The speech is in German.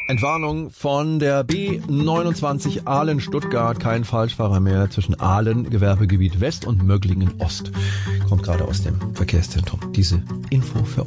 Entwarnung von der B29 Aalen-Stuttgart. Kein Falschfahrer mehr zwischen Aalen, Gewerbegebiet West und Möglingen Ost. Kommt gerade aus dem Verkehrszentrum. Diese Info für